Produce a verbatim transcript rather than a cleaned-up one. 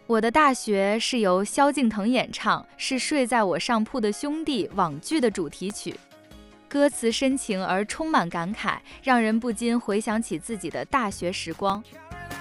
我的大学是由萧敬腾演唱，是睡在我上铺的兄弟网剧的主题曲。歌词深情而充满感慨，让人不禁回想起自己的大学时光。